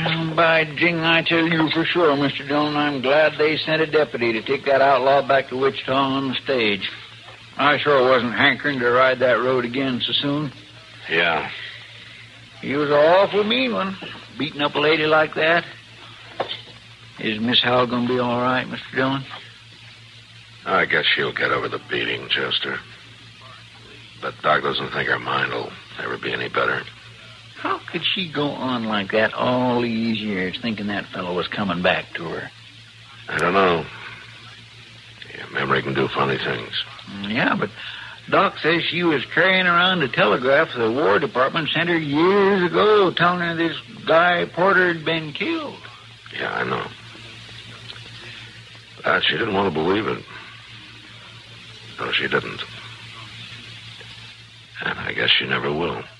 By jing, I tell you for sure, Mr. Dillon, I'm glad they sent a deputy to take that outlaw back to Wichita on the stage. I sure wasn't hankering to ride that road again so soon. Yeah. He was an awful mean one, beating up a lady like that. Is Miss Howell going to be all right, Mr. Dillon? I guess she'll get over the beating, Chester. But Doc doesn't think her mind will ever be any better. How could she go on like that all these years, thinking that fellow was coming back to her? I don't know. Yeah, memory can do funny things. Yeah, but Doc says she was carrying around a telegraph the War Department sent her years ago, telling her this guy Porter had been killed. Yeah, I know. But she didn't want to believe it. No, she didn't. And I guess she never will.